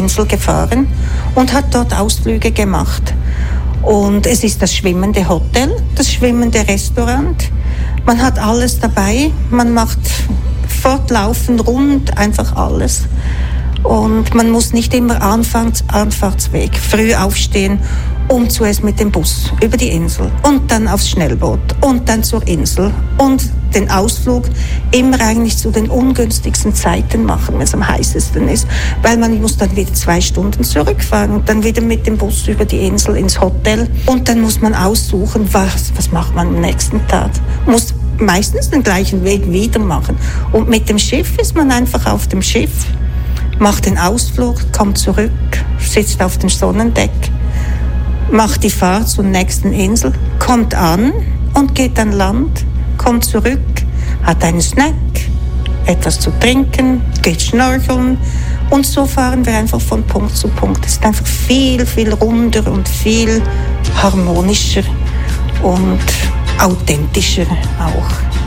Insel gefahren und hat dort Ausflüge gemacht. Und es ist das schwimmende Hotel, das schwimmende Restaurant. Man hat alles dabei, man macht fortlaufend rund einfach alles. Und man muss nicht immer Anfahrtsweg früh aufstehen, um zuerst mit dem Bus über die Insel und dann aufs Schnellboot und dann zur Insel und den Ausflug immer eigentlich zu den ungünstigsten Zeiten machen, wenn es am heißesten ist, weil man muss dann wieder 2 Stunden zurückfahren und dann wieder mit dem Bus über die Insel ins Hotel und dann muss man aussuchen, was macht man am nächsten Tag. Muss meistens den gleichen Weg wieder machen und mit dem Schiff ist man einfach auf dem Schiff, macht den Ausflug, kommt zurück, sitzt auf dem Sonnendeck, macht die Fahrt zur nächsten Insel, kommt an und geht an Land, kommt zurück, hat einen Snack, etwas zu trinken, geht schnorcheln und so fahren wir einfach von Punkt zu Punkt. Es ist einfach viel, viel runder und viel harmonischer und authentischer auch.